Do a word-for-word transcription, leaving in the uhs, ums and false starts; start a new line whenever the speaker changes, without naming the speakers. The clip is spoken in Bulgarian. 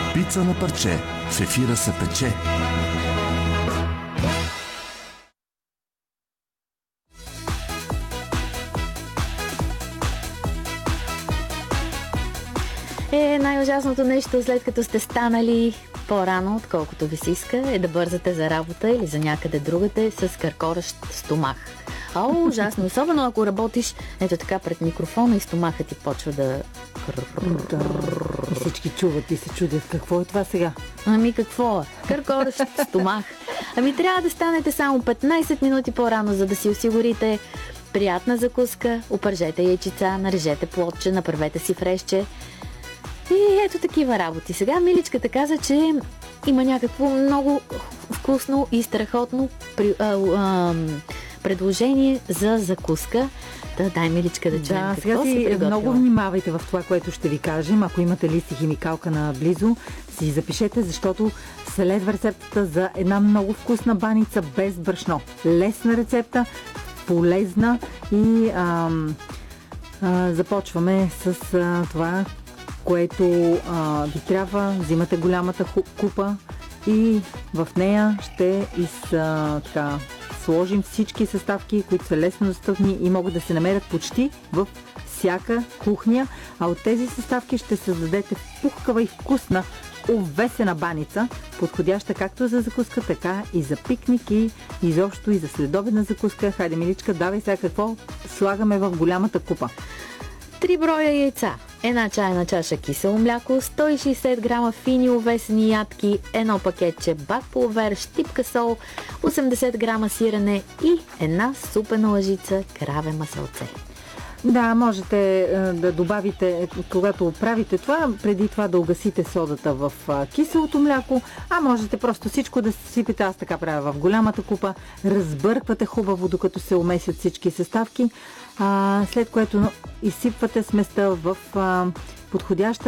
Пица на парче. В ефира се пече.
Е, най-ужасното нещо, след като сте станали по-рано, отколкото ви се иска, е да бързате за работа или за някъде другаде с къркорещ стомах. А, ужасно. Особено ако работиш ето така пред микрофона и стомахът ти почва да...
Да. И всички чуват и се чудят. Какво е това сега?
Ами какво е? Къркорещ стомах. Ами трябва да станете само петнайсет минути по-рано, за да си осигурите приятна закуска, опържете яйчица, нарежете плотче, направете си фрешче. И ето такива работи. Сега Миличката каза, че има някакво много вкусно и страхотно при, а, а, предложение за закуска. Да, дай, Миличка, да чуем.
Да,
какво
сега
си
си
приготвила.
много внимавайте в това, което ще ви кажем. Ако имате лист и химикалка наблизо, си запишете, защото следва рецептата за една много вкусна баница без брашно. Лесна рецепта, полезна и а, а, започваме с а, това, което а, ви трябва. Взимате голямата купа и в нея ще из, а, така, сложим всички съставки, които са лесно достъпни и могат да се намерят почти в всяка кухня, а от тези съставки ще създадете пухкава и вкусна овесена баница, подходяща както за закуска, така и за пикник и изобщо и за следобедна закуска. Хайде, Миличка, давай сега какво слагаме в голямата купа.
Три броя яйца, една чайна чаша кисело мляко, сто и шейсет грама фини овесени ядки, едно пакетче бак пулвер, щипка сол, осемдесет грама сирене и една супена лъжица краве масълце.
Да, можете да добавите, когато правите това, преди това да угасите содата в киселото мляко, а можете просто всичко да сипете, аз така правя в голямата купа, разбърквате хубаво, докато се умесят всички съставки, а, след което изсипвате сместа в а, подходяща